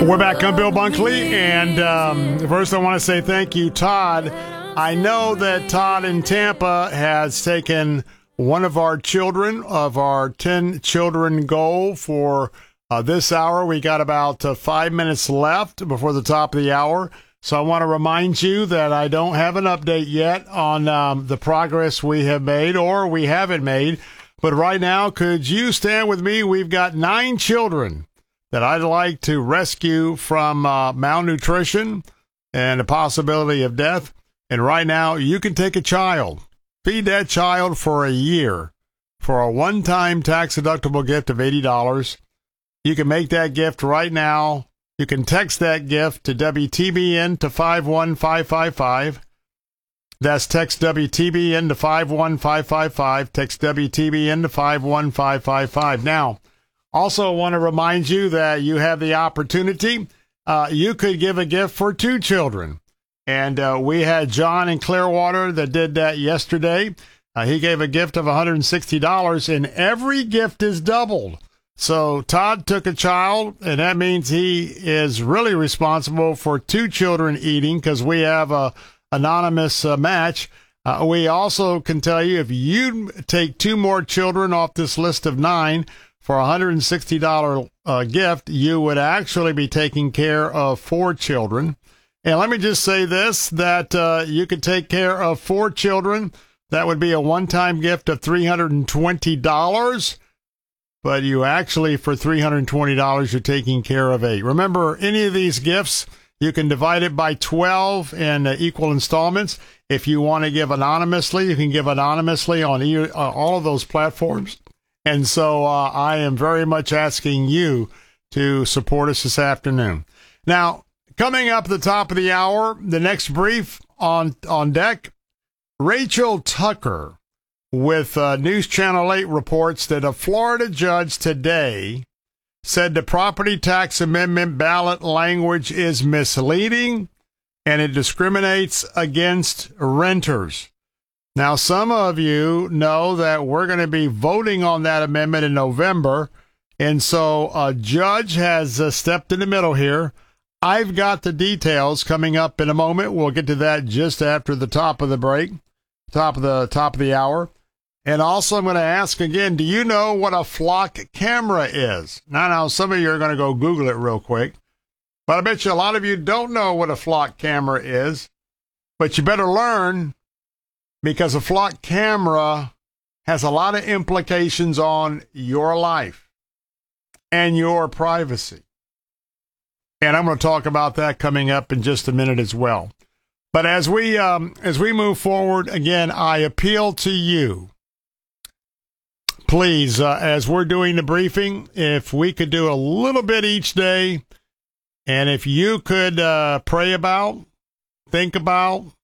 We're back. I'm Bill Bunkley, and first I want to say thank you, Todd. I know that Todd in Tampa has taken one of our children, of our 10 children goal for this hour. We got about 5 minutes left before the top of the hour. So I want to remind you that I don't have an update yet on the progress we have made or we haven't made. But right now, could you stand with me? We've got 9 children that I'd like to rescue from malnutrition and the possibility of death. And right now, you can take a child, feed that child for a year for a one-time tax-deductible gift of $80. You can make that gift right now. You can text that gift to WTBN to 51555. That's text WTBN to 51555. Text WTBN to 51555. Now, also want to remind you that you have the opportunity. You could give a gift for 2 children. And we had John in Clearwater that did that yesterday. He gave a gift of $160, and every gift is doubled. So Todd took a child, and that means he is really responsible for 2 children eating because we have a anonymous match. We also can tell you if you take 2 more children off this list of 9 for a $160 gift, you would actually be taking care of 4 children. And let me just say this, that you could take care of 4 children. That would be a one-time gift of $320. But you actually, for $320, you're taking care of 8. Remember, any of these gifts, you can divide it by 12 in equal installments. If you want to give anonymously, you can give anonymously on all of those platforms. And so I am very much asking you to support us this afternoon. Now, coming up at the top of the hour, the next brief on deck, Rachel Tucker with News Channel 8 reports that a Florida judge today said the property tax amendment ballot language is misleading and it discriminates against renters. Now, some of you know that we're going to be voting on that amendment in November, and so a judge has stepped in the middle here. I've got the details coming up in a moment. We'll get to that just after the top of the break, top of the hour. And also, I'm going to ask again, do you know what a flock camera is? Now, some of you are going to go Google it real quick, but I bet you a lot of you don't know what a flock camera is, but you better learn, because a flock camera has a lot of implications on your life and your privacy. And I'm going to talk about that coming up in just a minute as well. But as we move forward, again, I appeal to you. Please, as we're doing the briefing, if we could do a little bit each day, and if you could pray about, think about,